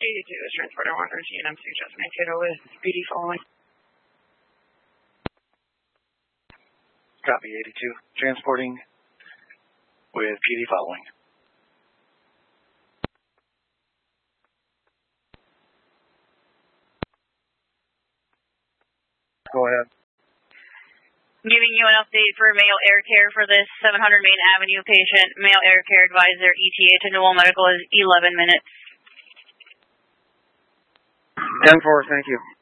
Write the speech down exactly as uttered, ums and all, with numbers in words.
eighty-two is transporter one thirteen, M C Justin Mankato with P D following. Copy, eighty-two. Transporting with P D following. Go ahead. Giving you an update for Mayo Air Care for this seven hundred Main Avenue patient. Mayo Air Care advised their E T A to Newell Medical is eleven minutes. ten four, thank you.